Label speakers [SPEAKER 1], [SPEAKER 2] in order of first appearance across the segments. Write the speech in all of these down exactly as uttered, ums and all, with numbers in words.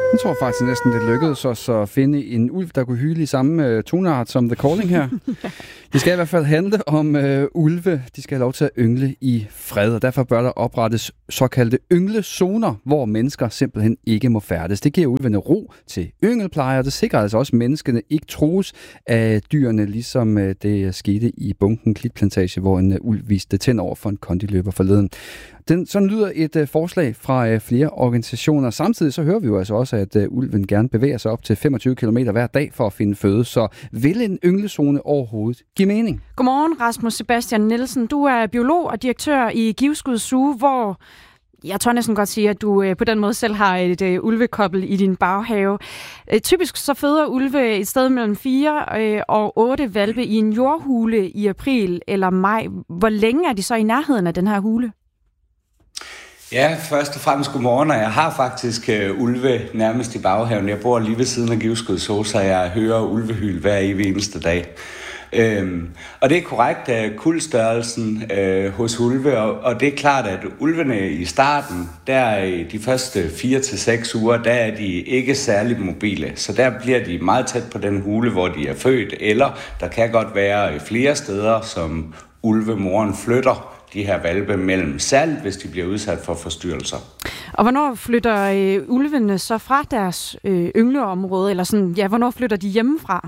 [SPEAKER 1] Jeg tror faktisk næsten, det lykkedes os at finde en ulv, der kunne hyle i samme uh, toneart som The Calling her. Det skal i hvert fald handle om uh, ulve. De skal have lov til at yngle i fred, og derfor bør der oprettes såkaldte ynglezoner, hvor mennesker simpelthen ikke må færdes. Det giver ulvene ro til yngelpleje, og det sikrer altså også, at menneskene ikke trues af dyrene, ligesom uh, det skete i Bunken Klitplantage, hvor en uh, ulv viste tænd over for en kondiløber forleden. Den, sådan lyder et uh, forslag fra uh, flere organisationer. Samtidig så hører vi jo altså også, at uh, ulven gerne bevæger sig op til femogtyve kilometer hver dag for at finde føde. Så vil en ynglezone overhovedet give mening?
[SPEAKER 2] Godmorgen, Rasmus Sebastian Nielsen. Du er biolog og direktør i Givskud Zoo, hvor jeg tør næsten godt sige, at du uh, på den måde selv har et uh, ulvekobbel i din baghave. Uh, typisk så føder ulve et sted mellem fire uh, og otte hvalpe i en jordhule i april eller maj. Hvor længe er de så i nærheden af den her hule?
[SPEAKER 3] Ja, først og fremmest godmorgen, og jeg har faktisk uh, ulve nærmest i baghaven. Jeg bor lige ved siden af Givskud Zoo, så jeg hører ulvehyl hver evig eneste dag. Øhm, og det er korrekt af kuldstørrelsen øh, hos ulve, og, og det er klart, at ulvene i starten, der i de første fire til seks uger, der er de ikke særlig mobile. Så der bliver de meget tæt på den hule, hvor de er født, eller der kan godt være flere steder, som ulvemoren flytter de her hvalpe mellem, særligt hvis de bliver udsat for forstyrrelser.
[SPEAKER 2] Og hvornår flytter øh, ulvene så fra deres øh, yngleområde, eller sådan, ja, hvornår flytter de hjemmefra?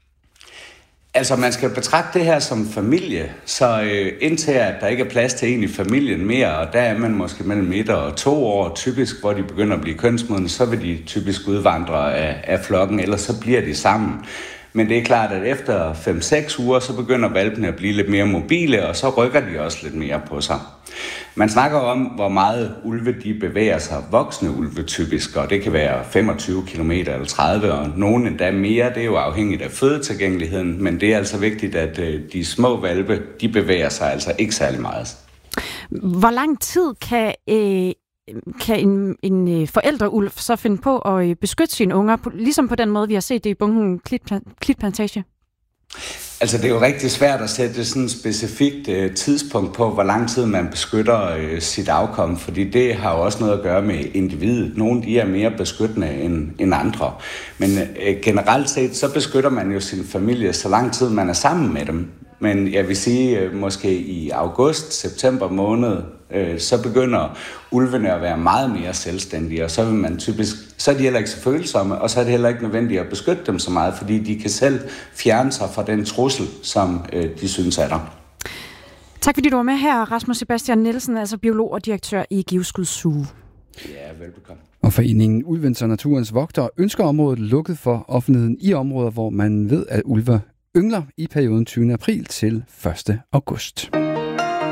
[SPEAKER 3] Altså, man skal betragte det her som familie, så øh, indtil at der ikke er plads til en i familien mere, og der er man måske mellem et og to år typisk, hvor de begynder at blive kønsmodne, så vil de typisk udvandre af, af flokken, eller så bliver de sammen. Men det er klart, at efter fem seks uger, så begynder hvalpene at blive lidt mere mobile, og så rykker de også lidt mere på sig. Man snakker om, hvor meget ulve de bevæger sig. Voksne ulve typisk, og det kan være femogtyve kilometer eller tredive, og nogen endda mere. Det er jo afhængigt af fødetilgængeligheden, men det er altså vigtigt, at de små hvalpe, de bevæger sig altså ikke særlig meget.
[SPEAKER 2] Hvor lang tid kan, øh, kan en, en forældreulv så finde på at beskytte sine unger, ligesom på den måde, vi har set det i Bunken Klitplantage?
[SPEAKER 3] Altså, det er jo rigtig svært at sætte sådan et specifikt øh, tidspunkt på, hvor lang tid man beskytter øh, sit afkom, fordi det har jo også noget at gøre med individet. Nogle de er mere beskyttende end, end andre. Men øh, generelt set, så beskytter man jo sin familie, så lang tid man er sammen med dem. Men jeg vil sige, øh, måske i august, september måned, øh, så begynder ulvene at være meget mere selvstændige, og så vil man typisk, så er de heller ikke så følsomme, og så er det heller ikke nødvendigt at beskytte dem så meget, fordi de kan selv fjerne sig fra den trussel, som øh, de synes er der.
[SPEAKER 2] Tak fordi du var med her, Rasmus Sebastian Nielsen, altså biolog og direktør i Givskud Zoo.
[SPEAKER 3] Ja, velbekomme.
[SPEAKER 1] Og foreningen Ulvens og Naturens Vogtere ønsker området lukket for offentligheden i områder, hvor man ved, at ulver yngler i perioden tyvende april til første august.